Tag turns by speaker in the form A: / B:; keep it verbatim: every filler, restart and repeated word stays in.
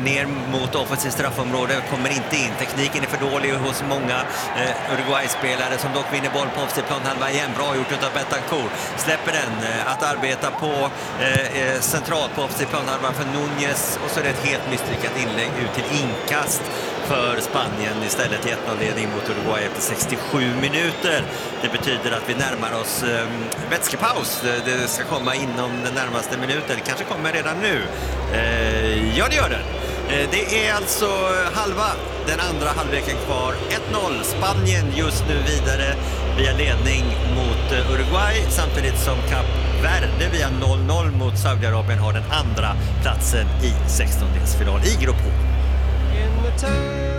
A: ner mot offensivt straffområde, kommer inte in. Tekniken är för dålig hos många eh, Uruguay-spelare som dock vinner boll på offensivt planhalva igen. Bra gjort utav Betancourt. Släpper den eh, att arbeta på eh, centralt på offensivt planhalva för Núñez, och så är det ett helt misslyckat inlägg ut till inkast för Spanien istället till ett noll-ledning mot Uruguay efter sextiosju minuter. Det betyder att vi närmar oss eh, vätskepaus. Det, det ska komma inom den närmaste minuten. Det kanske kommer redan nu. Eh, ja, det gör det. Eh, det är alltså halva den andra halvleken kvar. ett noll. Spanien just nu vidare via ledning mot eh, Uruguay, samtidigt som Kap Verde via noll noll mot Saudiarabien har den andra platsen i sextondelsfinal i grupp H.